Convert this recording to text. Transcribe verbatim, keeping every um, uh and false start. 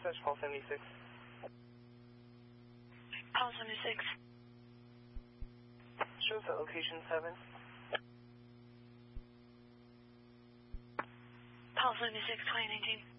dispatch, Paul seventy-six. Paul seventy-six. Shows at location seven. Paul seventy-six, twenty nineteen.